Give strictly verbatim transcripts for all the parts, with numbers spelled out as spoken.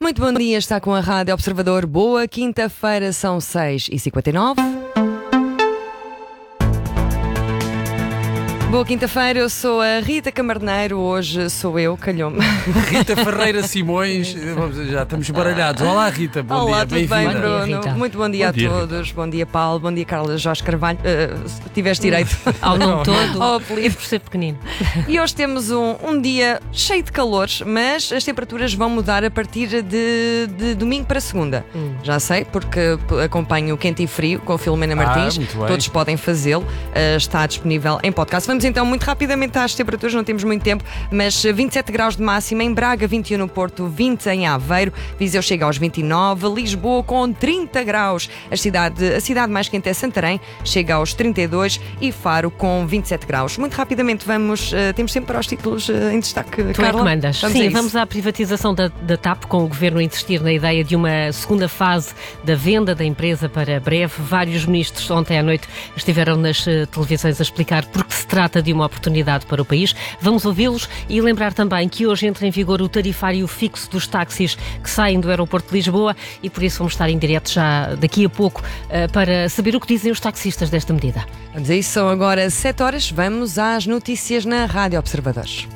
Muito bom dia, está com a Rádio Observador. Boa quinta-feira, são seis e cinquenta e nove. Boa quinta-feira, eu sou a Rita Camarneiro, hoje sou eu, calhou-me. Rita Ferreira Simões, já estamos baralhados. Olá Rita, bom Olá, dia, tudo bem, bem-vinda. Bruno? Rita. Muito bom dia Bom dia, a todos, bom dia Paulo, bom dia Carla Jorge Carvalho, uh, se tiveste direito Ao nome todo, ao é apelido. por ser pequenino. E hoje temos um, um dia cheio de calores, mas as temperaturas vão mudar a partir de, de domingo para segunda. Hum. Já sei, porque acompanho o Quente e Frio com a Filomena Martins, Ah, muito bem. todos podem fazê-lo, uh, está disponível em podcast. Vamos então muito rapidamente às temperaturas, não temos muito tempo, mas vinte e sete graus de máxima em Braga, vinte e um no Porto, vinte em Aveiro, Viseu chega aos vinte e nove, Lisboa com trinta graus, a cidade, a cidade mais quente é Santarém, chega aos trinta e dois e Faro com vinte e sete graus. Muito rapidamente vamos, uh, temos sempre para os títulos uh, em destaque, Tu Carla. é que mandas. Vamos a Sim, isso. vamos à privatização da, da TAP, com o Governo a insistir na ideia de uma segunda fase da venda da empresa para breve. Vários ministros ontem à noite estiveram nas uh, televisões a explicar porque se trata de uma oportunidade para o país. Vamos ouvi-los e lembrar também que hoje entra em vigor o tarifário fixo dos táxis que saem do aeroporto de Lisboa e por isso vamos estar em direto já daqui a pouco uh, para saber o que dizem os taxistas desta medida. Vamos a isso, são agora sete horas, vamos às notícias na Rádio Observadores.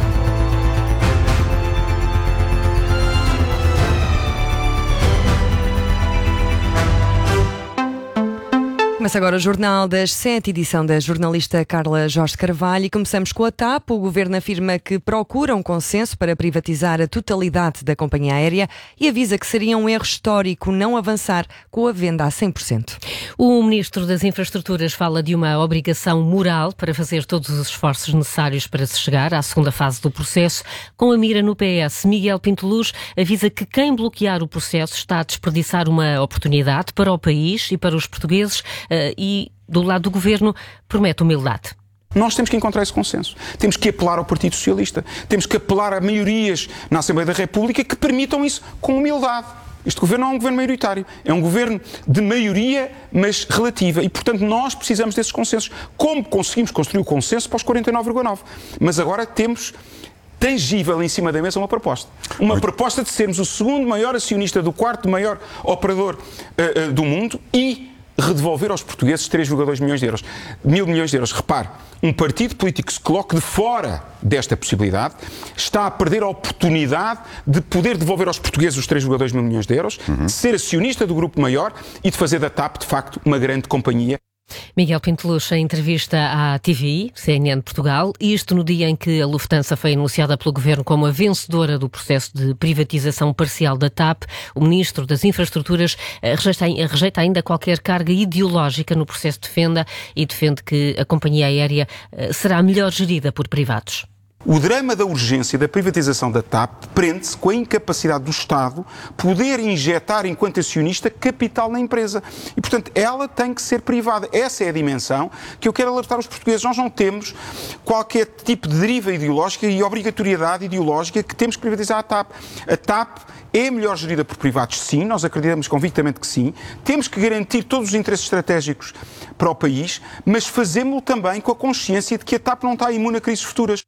Começa agora o Jornal das Sete, edição da jornalista Carla Jorge Carvalho, e começamos com a TAP. O Governo afirma que procura um consenso para privatizar a totalidade da companhia aérea e avisa que seria um erro histórico não avançar com a venda a cem por cento. O Ministro das Infraestruturas fala de uma obrigação moral para fazer todos os esforços necessários para se chegar à segunda fase do processo. Com a mira no P S, Miguel Pinteluz avisa que quem bloquear o processo está a desperdiçar uma oportunidade para o país e para os portugueses. Uh, e, do lado do Governo, promete humildade. Nós temos que encontrar esse consenso. Temos que apelar ao Partido Socialista. Temos que apelar a maiorias na Assembleia da República que permitam isso com humildade. Este governo não é um governo maioritário. É um governo de maioria, mas relativa. E, portanto, nós precisamos desses consensos. Como conseguimos construir o consenso para os quarenta e nove vírgula nove? Mas agora temos tangível em cima da mesa uma proposta. Uma Muito. proposta de sermos o segundo maior acionista do quarto maior operador uh, uh, do mundo e redevolver aos portugueses três vírgula dois milhões de euros. Mil milhões de euros. Repare, um partido político que se coloque de fora desta possibilidade está a perder a oportunidade de poder devolver aos portugueses os três vírgula dois mil milhões de euros, uhum. de ser acionista do grupo maior e de fazer da TAP, de facto, uma grande companhia. Miguel Pinteluz, em entrevista à T V I, C N N Portugal, isto no dia em que a Lufthansa foi anunciada pelo Governo como a vencedora do processo de privatização parcial da TAP. O Ministro das Infraestruturas rejeita, rejeita ainda qualquer carga ideológica no processo de venda e defende que a companhia aérea será melhor gerida por privados. O drama da urgência da privatização da TAP prende-se com a incapacidade do Estado poder injetar, enquanto acionista, capital na empresa. E, portanto, ela tem que ser privada. Essa é a dimensão que eu quero alertar os portugueses. Nós não temos qualquer tipo de deriva ideológica e obrigatoriedade ideológica que temos que privatizar a TAP. A TAP é melhor gerida por privados, sim, nós acreditamos convictamente que sim. Temos que garantir todos os interesses estratégicos para o país, mas fazemos-lo também com a consciência de que a TAP não está imune a crises futuras.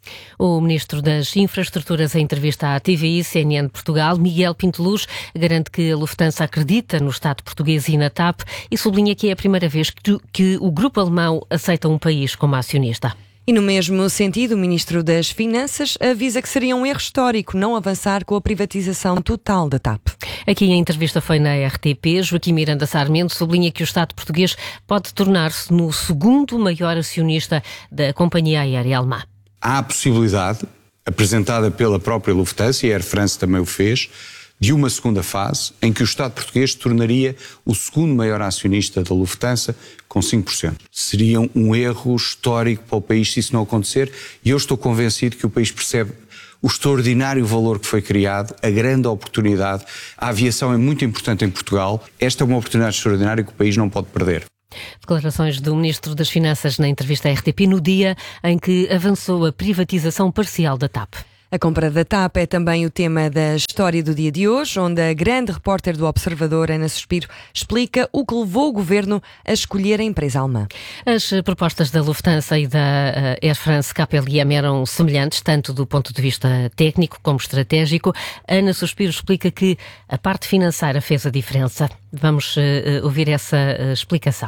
O Ministro das Infraestruturas, em entrevista à T V I, C N N Portugal, Miguel Pinteluz, garante que a Lufthansa acredita no Estado português e na TAP e sublinha que é a primeira vez que, que o grupo alemão aceita um país como acionista. E no mesmo sentido, o Ministro das Finanças avisa que seria um erro histórico não avançar com a privatização total da TAP. Aqui a entrevista foi na R T P. Joaquim Miranda Sarmento sublinha que o Estado português pode tornar-se no segundo maior acionista da companhia aérea alemã. Há a possibilidade, apresentada pela própria Lufthansa, e a Air France também o fez, de uma segunda fase em que o Estado português se tornaria o segundo maior acionista da Lufthansa com cinco por cento. Seria um erro histórico para o país se isso não acontecer e eu estou convencido que o país percebe o extraordinário valor que foi criado, a grande oportunidade. A aviação é muito importante em Portugal. Esta é uma oportunidade extraordinária que o país não pode perder. Declarações do Ministro das Finanças na entrevista à R T P no dia em que avançou a privatização parcial da TAP. A compra da T A P é também o tema da história do dia de hoje, onde a grande repórter do Observador, Ana Suspiro, explica o que levou o governo a escolher a empresa alemã. As propostas da Lufthansa e da Air France K L M eram semelhantes, tanto do ponto de vista técnico como estratégico. Ana Suspiro explica que a parte financeira fez a diferença. Vamos uh, ouvir essa uh, explicação.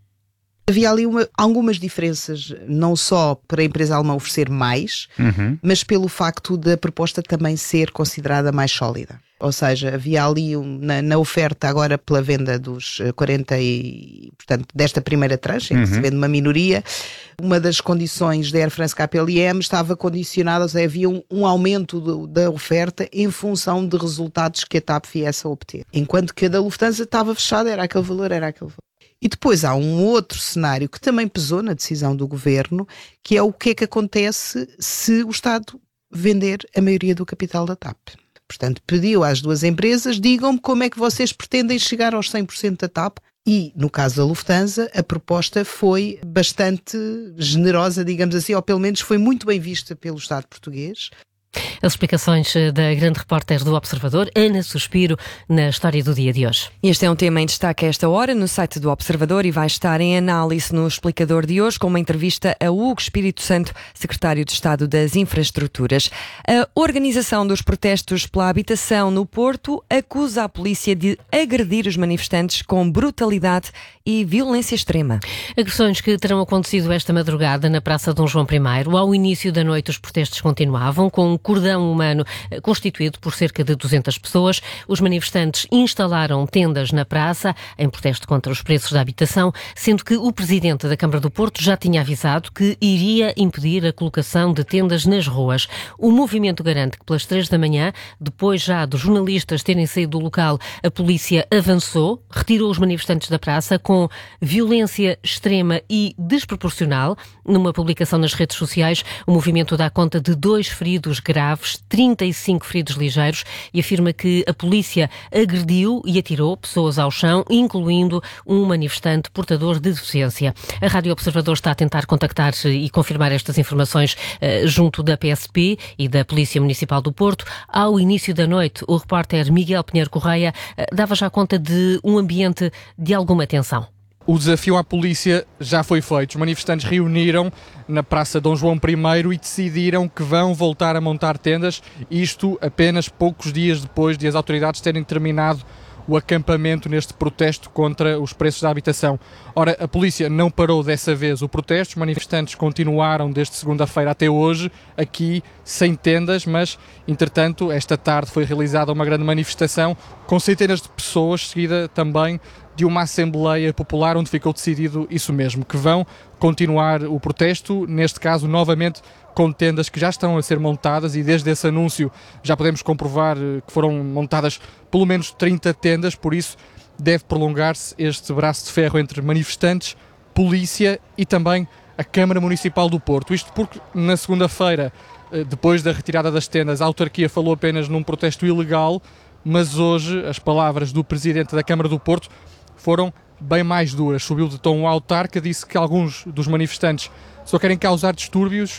Havia ali uma, algumas diferenças, não só para a empresa alemã oferecer mais, uhum. mas pelo facto da proposta também ser considerada mais sólida. Ou seja, havia ali um, na, na oferta agora pela venda dos quarenta e, portanto, desta primeira tranche, em que uhum. se vende uma minoria, uma das condições da Air France K L M estava condicionada, ou seja, havia um, um aumento do, da oferta em função de resultados que a T A P viesse a obter. Enquanto que a da Lufthansa estava fechada, era aquele valor, era aquele valor. E depois há um outro cenário que também pesou na decisão do governo, que é o que é que acontece se o Estado vender a maioria do capital da T A P. Portanto, pediu às duas empresas, digam-me como é que vocês pretendem chegar aos cem por cento da T A P. E, no caso da Lufthansa, a proposta foi bastante generosa, digamos assim, ou pelo menos foi muito bem vista pelo Estado português. As explicações da grande repórter do Observador, Ana Suspiro, na história do dia de hoje. Este é um tema em destaque a esta hora no site do Observador e vai estar em análise no explicador de hoje com uma entrevista a Hugo Espírito Santo, secretário de Estado das Infraestruturas. A organização dos protestos pela habitação no Porto acusa a polícia de agredir os manifestantes com brutalidade e violência extrema. Agressões que terão acontecido esta madrugada na Praça Dom João primeiro. Ao início da noite os protestos continuavam com um cordão humano constituído por cerca de duzentas pessoas. Os manifestantes instalaram tendas na praça em protesto contra os preços da habitação, sendo que o presidente da Câmara do Porto já tinha avisado que iria impedir a colocação de tendas nas ruas. O movimento garante que pelas três da manhã, depois já dos jornalistas terem saído do local, a polícia avançou, retirou os manifestantes da praça com violência extrema e desproporcional. Numa publicação nas redes sociais, o movimento dá conta de dois feridos graves, trinta e cinco feridos ligeiros e afirma que a polícia agrediu e atirou pessoas ao chão, incluindo um manifestante portador de deficiência. A Rádio Observador está a tentar contactar e confirmar estas informações uh, junto da P S P e da Polícia Municipal do Porto. Ao início da noite, o repórter Miguel Pinheiro Correia uh, dava já conta de um ambiente de alguma tensão. O desafio à polícia já foi feito. Os manifestantes reuniram na Praça Dom João primeiro e decidiram que vão voltar a montar tendas, isto apenas poucos dias depois de as autoridades terem terminado o acampamento neste protesto contra os preços da habitação. Ora, a polícia não parou dessa vez o protesto, os manifestantes continuaram desde segunda-feira até hoje, aqui sem tendas, mas, entretanto, esta tarde foi realizada uma grande manifestação com centenas de pessoas, seguida também de uma Assembleia Popular onde ficou decidido isso mesmo, que vão continuar o protesto, neste caso novamente com tendas que já estão a ser montadas e desde esse anúncio já podemos comprovar que foram montadas pelo menos trinta tendas, por isso deve prolongar-se este braço de ferro entre manifestantes, polícia e também a Câmara Municipal do Porto. Isto porque na segunda-feira, depois da retirada das tendas, a autarquia falou apenas num protesto ilegal, mas hoje as palavras do Presidente da Câmara do Porto foram bem mais duras. Subiu de tom o autarca, disse que alguns dos manifestantes só querem causar distúrbios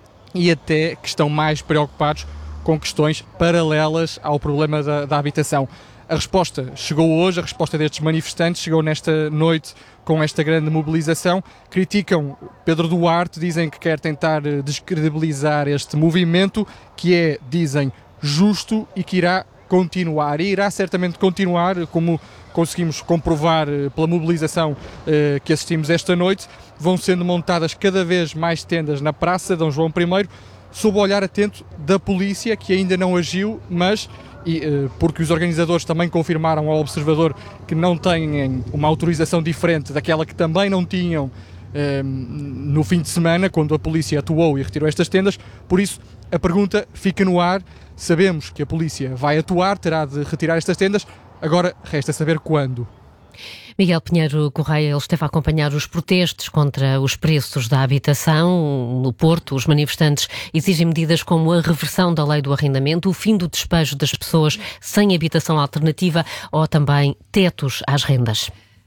e até que estão mais preocupados com questões paralelas ao problema da, da habitação. A resposta chegou hoje, a resposta destes manifestantes chegou nesta noite com esta grande mobilização. Criticam Pedro Duarte, dizem que quer tentar descredibilizar este movimento, que é, dizem, justo e que irá continuar. E irá certamente continuar, como conseguimos comprovar pela mobilização eh, que assistimos esta noite. Vão sendo montadas cada vez mais tendas na Praça Dom João primeiro, sob o olhar atento da polícia, que ainda não agiu, mas e, eh, porque os organizadores também confirmaram ao Observador que não têm uma autorização diferente daquela que também não tinham eh, no fim de semana, quando a polícia atuou e retirou estas tendas. Por isso, a pergunta fica no ar. Sabemos que a polícia vai atuar, terá de retirar estas tendas, agora resta saber quando. Miguel Pinheiro Correia, ele esteve a acompanhar os protestos contra os preços da habitação no Porto. Os manifestantes exigem medidas como a reversão da lei do arrendamento, o fim do despejo das pessoas sem habitação alternativa ou também tetos às rendas.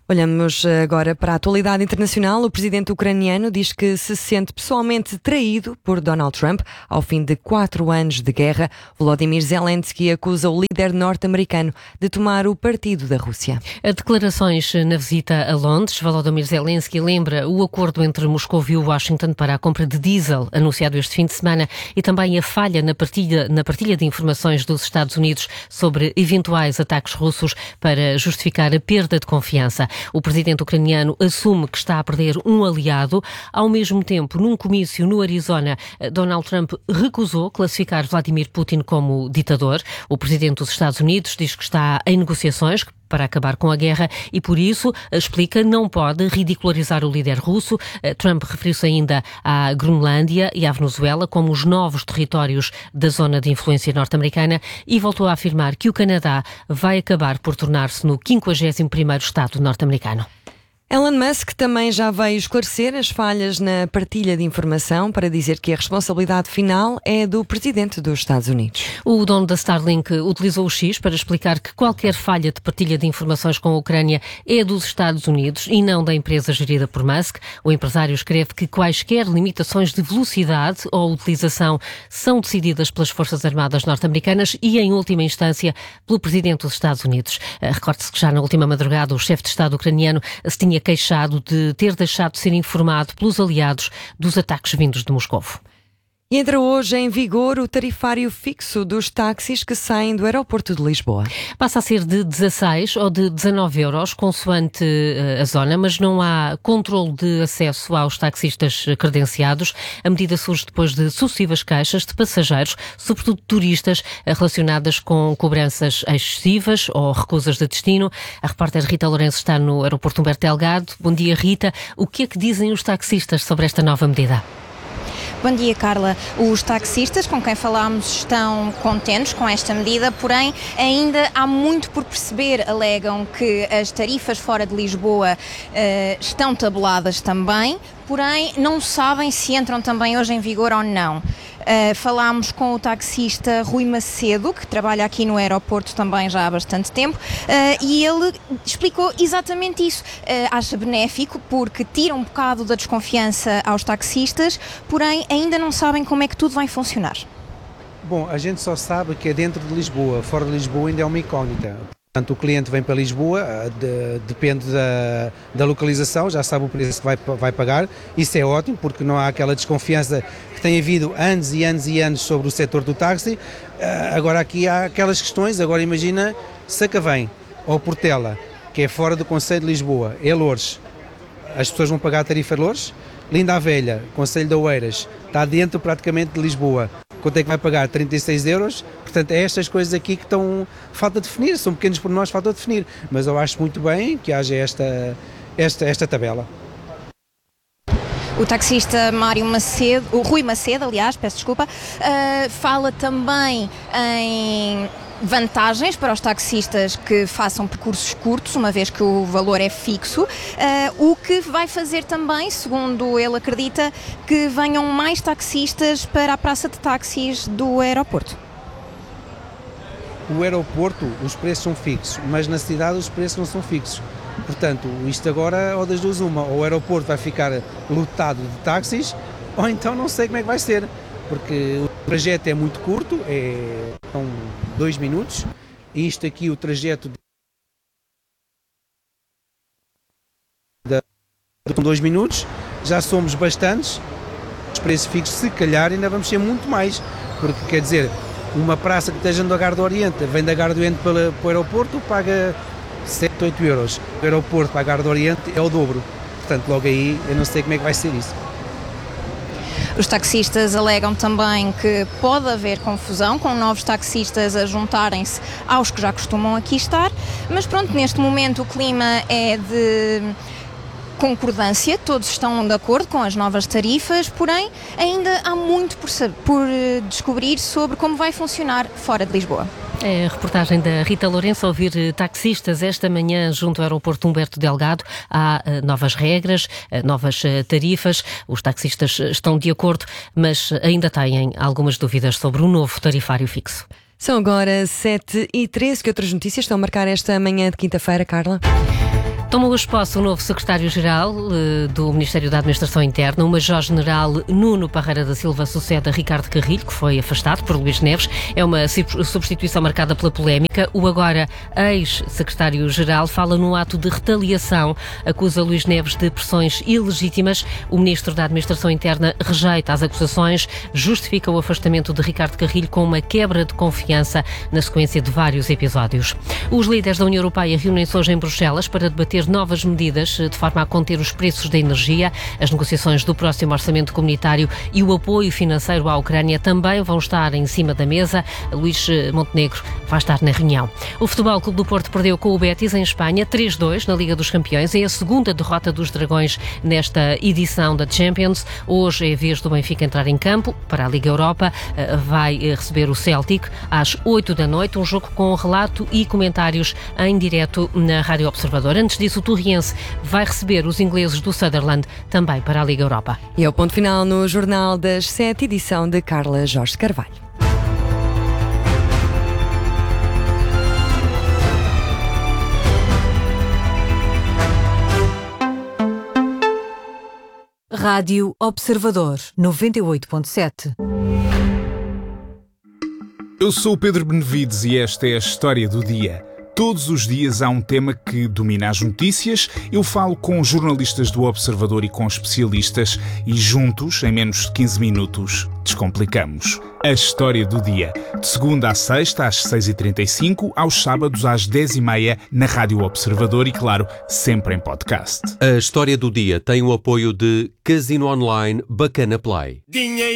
Olhamos agora para a atualidade internacional. O presidente ucraniano diz que se sente pessoalmente traído por Donald Trump ao fim de quatro anos de guerra. Volodymyr Zelensky acusa o líder norte-americano de tomar o partido da Rússia. A declarações na visita a Londres, Volodymyr Zelensky lembra o acordo entre Moscou e Washington para a compra de diesel anunciado este fim de semana e também a falha na partilha, na partilha de informações dos Estados Unidos sobre eventuais ataques russos para justificar a perda de confiança. O presidente ucraniano assume que está a perder um aliado. Ao mesmo tempo, num comício no Arizona, Donald Trump recusou classificar Vladimir Putin como ditador. O presidente dos Estados Unidos diz que está em negociações para acabar com a guerra e, por isso, explica, não pode ridicularizar o líder russo. Trump referiu-se ainda à Groenlândia e à Venezuela como os novos territórios da zona de influência norte-americana e voltou a afirmar que o Canadá vai acabar por tornar-se no quinquagésimo primeiro Estado norte-americano. Elon Musk também já veio esclarecer as falhas na partilha de informação para dizer que a responsabilidade final é do presidente dos Estados Unidos. O dono da Starlink utilizou o X para explicar que qualquer falha de partilha de informações com a Ucrânia é dos Estados Unidos e não da empresa gerida por Musk. O empresário escreve que quaisquer limitações de velocidade ou utilização são decididas pelas Forças Armadas norte-americanas e, em última instância, pelo presidente dos Estados Unidos. Recorde-se que já na última madrugada o chefe de Estado ucraniano se tinha queixado de ter deixado de ser informado pelos aliados dos ataques vindos de Moscou. E entra hoje em vigor o tarifário fixo dos táxis que saem do aeroporto de Lisboa. Passa a ser de dezasseis ou de dezanove euros, consoante a zona, mas não há controle de acesso aos taxistas credenciados. A medida surge depois de sucessivas queixas de passageiros, sobretudo turistas, relacionadas com cobranças excessivas ou recusas de destino. A repórter Rita Lourenço está no aeroporto Humberto Delgado. Bom dia, Rita. O que é que dizem os taxistas sobre esta nova medida? Bom dia, Carla. Os taxistas com quem falámos estão contentes com esta medida, porém ainda há muito por perceber. Alegam que as tarifas fora de Lisboa uh, estão tabuladas também, porém não sabem se entram também hoje em vigor ou não. Uh, falámos com o taxista Rui Macedo, que trabalha aqui no aeroporto também já há bastante tempo, uh, e ele explicou exatamente isso. Uh, acha benéfico porque tira um bocado da desconfiança aos taxistas, porém ainda não sabem como é que tudo vai funcionar. Bom, a gente só sabe que é dentro de Lisboa, fora de Lisboa ainda é uma incógnita. Portanto, o cliente vem para Lisboa, de, depende da, da localização, já sabe o preço que vai, vai pagar. Isso é ótimo, porque não há aquela desconfiança que tem havido anos e anos e anos sobre o setor do táxi. Agora aqui há aquelas questões, agora imagina Sacavém ou Portela, que é fora do concelho de Lisboa, é Loures. As pessoas vão pagar a tarifa de Loures. Linda a Velha, concelho de Oeiras, está dentro praticamente de Lisboa. Quanto é que vai pagar? trinta e seis euros. Portanto, é estas coisas aqui que estão, falta definir, são pequenos pormenores, falta definir. Mas eu acho muito bem que haja esta, esta, esta tabela. O taxista Mário Macedo, o Rui Macedo, aliás, peço desculpa, uh, fala também em vantagens para os taxistas que façam percursos curtos, uma vez que o valor é fixo, uh, o que vai fazer também, segundo ele acredita, que venham mais taxistas para a praça de táxis do aeroporto. O aeroporto, os preços são fixos, mas na cidade os preços não são fixos. Portanto, isto agora, ou das duas uma, ou o aeroporto vai ficar lotado de táxis, ou então não sei como é que vai ser, porque o trajeto é muito curto, é, são dois minutos, e isto aqui, o trajeto de com dois minutos, já somos bastantes, os preços fixos, se calhar ainda vamos ser muito mais, porque quer dizer, uma praça que esteja no Gare do Oriente, vem da Gare do Oriente para, para o aeroporto, paga sete, oito euros. O aeroporto para a Gare do Oriente é o dobro. Portanto, logo aí, eu não sei como é que vai ser isso. Os taxistas alegam também que pode haver confusão com novos taxistas a juntarem-se aos que já costumam aqui estar, mas pronto, neste momento o clima é de concordância, todos estão de acordo com as novas tarifas, porém ainda há muito por, por descobrir sobre como vai funcionar fora de Lisboa. É a reportagem da Rita Lourenço a ouvir taxistas esta manhã junto ao aeroporto Humberto Delgado. Há uh, novas regras, uh, novas uh, tarifas. Os taxistas estão de acordo, mas ainda têm algumas dúvidas sobre o novo tarifário fixo. São agora sete e treze. Que outras notícias estão a marcar esta manhã de quinta-feira, Carla? Toma hoje posse o novo secretário-geral uh, do Ministério da Administração Interna. O Major-General Nuno Parreira da Silva sucede a Ricardo Carrilho, que foi afastado por Luís Neves. É uma substituição marcada pela polémica. O agora ex-secretário-geral fala num ato de retaliação. Acusa Luís Neves de pressões ilegítimas. O Ministro da Administração Interna rejeita as acusações, justifica o afastamento de Ricardo Carrilho com uma quebra de confiança na sequência de vários episódios. Os líderes da União Europeia reúnem-se hoje em Bruxelas para debater novas medidas de forma a conter os preços da energia. As negociações do próximo orçamento comunitário e o apoio financeiro à Ucrânia também vão estar em cima da mesa. Luís Montenegro vai estar na reunião. O Futebol Clube do Porto perdeu com o Betis em Espanha três a dois na Liga dos Campeões. É a segunda derrota dos Dragões nesta edição da Champions. Hoje é a vez do Benfica entrar em campo para a Liga Europa. Vai receber o Celtic às oito da noite. Um jogo com relato e comentários em direto na Rádio Observador. Antes disso, o Torriense vai receber os ingleses do Sunderland também para a Liga Europa. E é o ponto final no Jornal das Sete, edição de Carla Jorge Carvalho. Rádio Observador, noventa e oito ponto sete. Eu sou o Pedro Benevides e esta é a história do dia. Todos os dias há um tema que domina as notícias. Eu falo com jornalistas do Observador e com especialistas e juntos, em menos de quinze minutos, descomplicamos a história do dia. De segunda à sexta, às seis e trinta e cinco, aos sábados às dez e meia, na Rádio Observador e, claro, sempre em podcast. A história do dia tem o apoio de Casino Online Bacana Play.